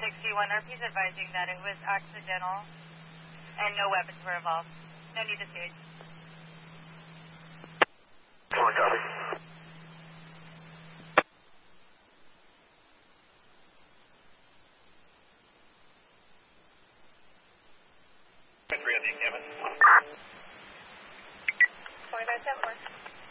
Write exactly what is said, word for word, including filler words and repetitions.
sixty-one, R P's advising that it was accidental and no weapons were involved. No need to stage. One copy. twenty-five ten four.